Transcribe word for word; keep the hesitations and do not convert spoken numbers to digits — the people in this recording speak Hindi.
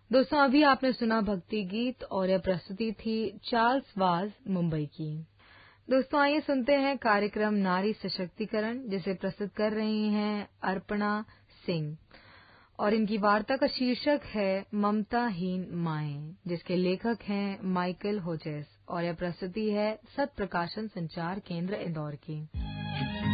दोस्तों अभी आपने सुना भक्ति गीत और यह प्रस्तुति थी चार्ल्स वाज मुंबई की। दोस्तों आइए सुनते हैं कार्यक्रम नारी सशक्तिकरण जिसे प्रस्तुत कर रही हैं अर्पणा सिंह और इनकी वार्ता का शीर्षक है ममताहीन माएं, जिसके लेखक हैं माइकल होजेस और यह प्रस्तुति है सत प्रकाशन संचार केंद्र इंदौर की।